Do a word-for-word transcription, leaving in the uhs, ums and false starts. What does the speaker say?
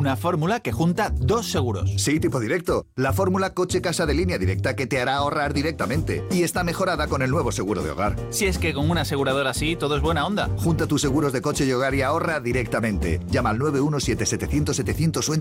Una fórmula que junta dos seguros. Sí, tipo directo. La fórmula coche-casa de Línea Directa que te hará ahorrar directamente. Y está mejorada con el nuevo seguro de hogar. Si es que con una aseguradora así todo es buena onda. Junta tus seguros de coche y hogar y ahorra directamente. Llama al nueve uno siete, setecientos, setecientos o